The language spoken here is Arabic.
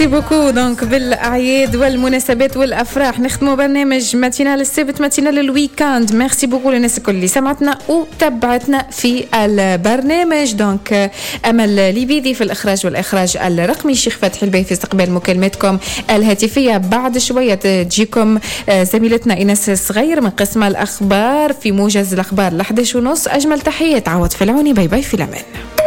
بوكو. دونك بالاعياد والمناسبات والافراح نختموا برنامج ماتينال السبت، ماتينال الويكاند. ميرسي بوكو للناس الكل اللي سمعتنا وتبعتنا في البرنامج. دونك امل ليبيدي في الاخراج والاخراج الرقمي، الشيخ فتحي البي في استقبال مكالماتكم الهاتفيه. بعد شويه تجيكم زميلتنا ايناس صغير من قسم الاخبار في موجز الاخبار 11:30. اجمل تحيات، عوض في العوني، باي باي في الامان.